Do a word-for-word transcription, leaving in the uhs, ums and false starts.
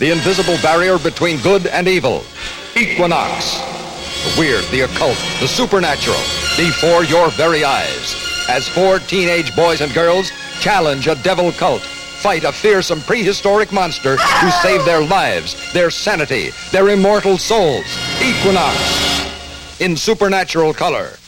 the invisible barrier between good and evil. Equinox. The weird, the occult, the supernatural, before your very eyes. As four teenage boys and girls challenge a devil cult, fight a fearsome prehistoric monster to save their lives, their sanity, their immortal souls. Equinox. In supernatural color.